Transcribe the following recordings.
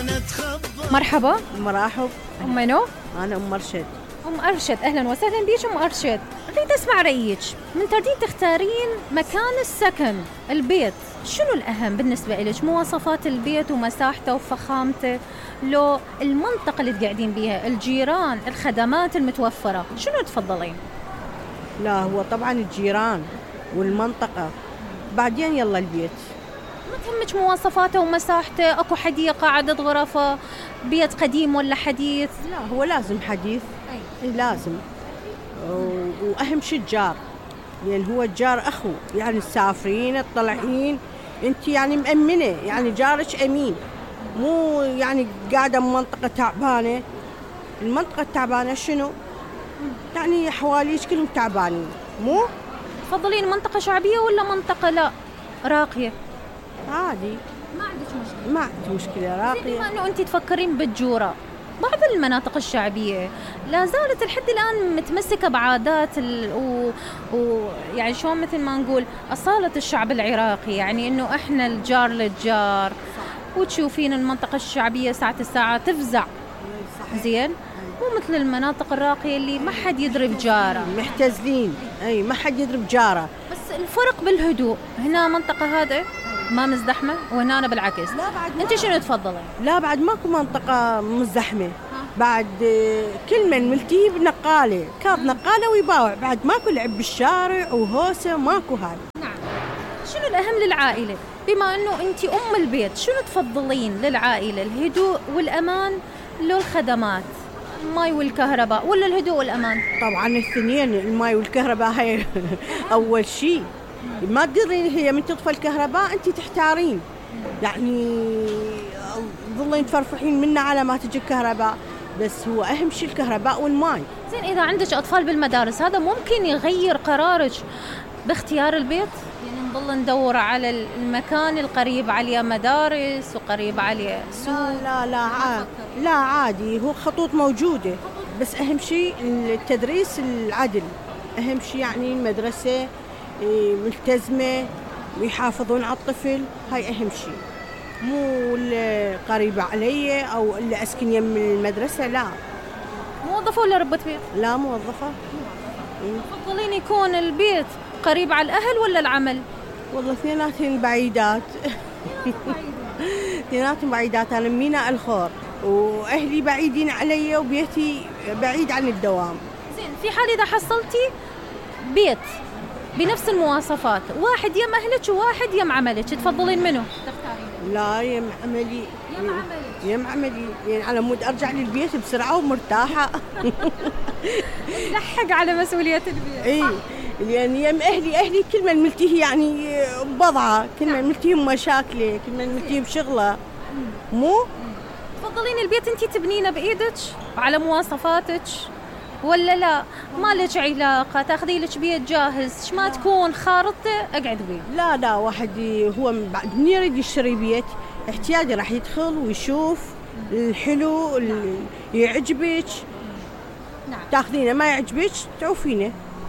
مرحبا. مرحب. أم منو؟ أنا أم أرشد. أم أرشد، أهلا وسهلا بيش أم أرشد. أريد أسمع رأيك، من تردين تختارين مكان السكن البيت، شنو الأهم بالنسبة إليك؟ مواصفات البيت ومساحته وفخامته، لو المنطقة اللي قاعدين بيها، الجيران، الخدمات المتوفرة، شنو تفضلين؟ لا هو طبعا الجيران والمنطقة، بعدين يلا البيت. ما تهمك مواصفاته ومساحته؟ أكو حديقة، عدد غرفة، بيت قديم ولا حديث؟ لا هو لازم حديث. أي لازم. وأهم شيء الجار، لأن هو الجار أخو، يعني السافرين الطلعين أنت يعني مأمنة، يعني جارك أمين، مو يعني قاعدة بمنطقة تعبانة. المنطقة التعبانة شنو؟ يعني حواليش كلهم تعبانين، مو؟ تفضلين منطقة شعبية ولا منطقة لا راقية؟ عادي، ما عندك مشكلة. ما عندي مشكلة، راقية. بما أنه أنت تفكرين بالجورة، بعض المناطق الشعبية لا زالت لحد الآن متمسكة بعادات يعني شلون مثل ما نقول أصالة الشعب العراقي، يعني إنه إحنا الجار للجار. وتشوفين المنطقة الشعبية ساعة الساعة تفزع. زين، مو مثل المناطق الراقية اللي ما حد يضرب جاره، محتزلين. أي ما حد يضرب جاره. بس الفرق بالهدوء، هنا منطقة هذه ما مزدحمة وهنا أنا بالعكس. لا بعد أنت شنو تفضلين؟ لا بعد ماكو منطقة مزدحمة، بعد كل من ملتهي بنقالة، كاب نقالة ويباوع، بعد ماكو لعب بالشارع وهوسة، ماكو هاي. نعم. شنو الأهم للعائلة؟ بما أنه أنت أم البيت، شنو تفضلين للعائلة؟ الهدوء والأمان لو الخدمات، الماء والكهرباء، ولا الهدوء والأمان؟ طبعا الاثنين، الماء والكهرباء هاي أول شيء. ما تقدرين هي من تطفى الكهرباء أنت تحتارين، يعني تظلين تفرفحين منا على ما تجي الكهرباء، بس هو أهم شيء الكهرباء والماء. زين، إذا عندك أطفال بالمدارس، هذا ممكن يغير قرارك باختيار البيت؟ يعني نظل ندور على المكان القريب عليه مدارس وقريب عليه سوق. لا عادي، هو خطوط موجودة، بس أهم شيء التدريس العدل، أهم شيء يعني المدرسة ملتزمة ويحافظون على الطفل، هاي أهم شيء، مو اللي قريبة علي أو اللي أسكن يم المدرسة. لا. موظفة ولا ربة بيت؟ لا موظفة. تفضلين يكون البيت قريب على الأهل ولا العمل؟ والله اثنيناتهم بعيدات. اثنيناتهم بعيدات، أنا من ميناء الخور وأهلي بعيدين علي وبيتي بعيد عن الدوام. زين، في حال إذا حصلتي بيت بنفس المواصفات، واحد يم أهلك وواحد يم عملك، تفضلين منه؟ تختارين؟ لا يم عملي. يم عملي، يعني على مود أرجع للبيت بسرعة ومرتاحة. لحق على مسؤولية البيت. إيه، لأن يم أهلي كل من ملتهي يعني بضعة، كل من ملتهي بمشاكله، كل من ملتهي بشغله، مو؟ تفضلين البيت أنت تبنينه بإيدك وعلى مواصفاتك، ولا لا ما لك علاقة تاخذي لك بيت جاهز ما تكون خارطته اقعد بيه؟ لا واحد هو بعد من يريد يشتري بيت احتياجي راح يدخل ويشوف الحلو اللي يعجبك. نعم. تاخذينه، ما يعجبك تعوفينه.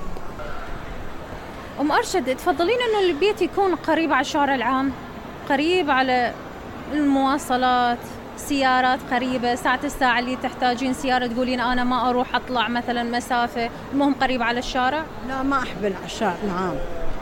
أم أرشد، تفضلين إنه البيت يكون قريب على الشارع العام، قريب على المواصلات، سيارات قريبة، ساعة الساعة اللي تحتاجين سيارة تقولين أنا ما أروح أطلع مثلا مسافة، المهم قريب على الشارع؟ لا ما أحب العشاء. نعم،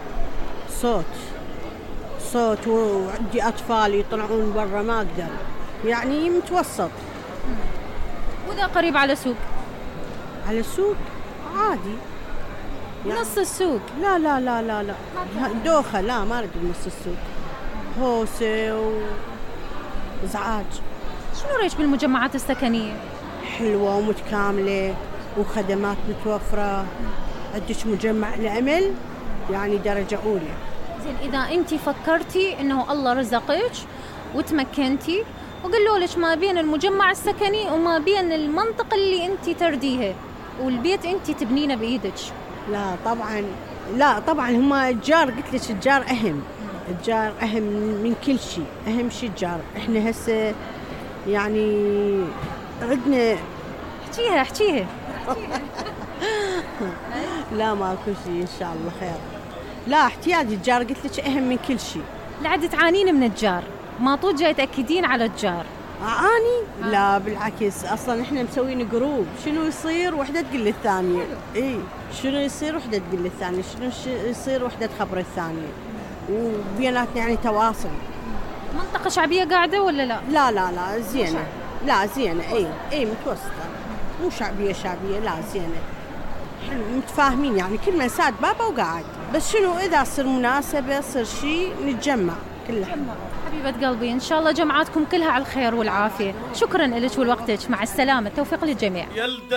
صوت وعندي أطفال يطلعون برا ما أقدر، يعني متوسط. وإذا قريب على سوق؟ على السوق عادي يعني نص السوق؟ لا دوخة، لا ما أريد نص السوق، هوسة وإزعاج. شنو رأيك بالمجمعات السكنية؟ حلوة ومتكاملة وخدمات متوفرة. عندك مجمع الأمل يعني درجة أولى. زين، إذا أنت فكرتي إنه الله رزقك وتمكنتي وقالوا لك ما بين المجمع السكني وما بين المنطقة اللي أنت ترديها والبيت أنت تبنينه بإيدك؟ لا طبعا هما الجار، قلت لك الجار أهم من كل شيء، أهم شيء الجار. إحنا هسه يعني عندنا احكيها. لا ماكو شيء إن شاء الله خير. لا احتياج الجار قلت لك أهم من كل شيء. لعد تعانين من الجار، ما طول جاي تأكدين على الجار؟ أعاني؟ لا بالعكس، أصلا إحنا مسوين جروب، شنو يصير وحدة تقول للثانية، شنو يصير وحدة تقول للثانية، شنو يصير وحدة تخبر الثانية، وبيناتنا يعني تواصل. منطقة شعبية قاعدة ولا لا؟ لا زينة، لا زينة، متوسطة، مو شعبية لا زينة، متفاهمين يعني كل من ساد بابا وقاعد، بس شنو إذا صار مناسبة صار شيء نتجمع كلها. حبيبة قلبي، إن شاء الله جمعاتكم كلها على الخير والعافية. شكرا لك ولوقتك، مع السلامة، التوفيق للجميع.